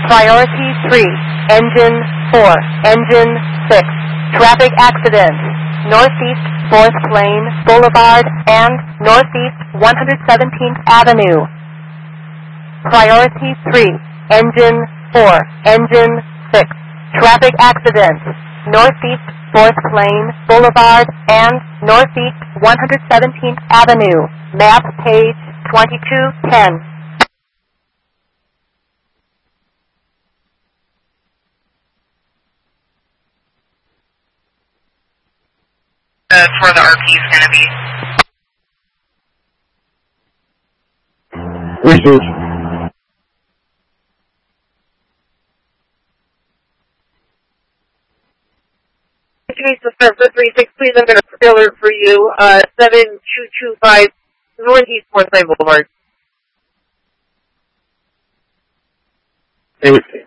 Priority 3, Engine 4, Engine 6. Traffic accident. Northeast 4th Lane Boulevard and Northeast 117th Avenue. Priority 3, Engine 4, Engine 6. Traffic accident. Northeast 4th Lane Boulevard and Northeast 117th Avenue. Map page 2210. That's where the RP is going to be. Received. Suspect 36, please, I'm going to alert for you, 7225 Northeast 4th Lane Boulevard. Hey,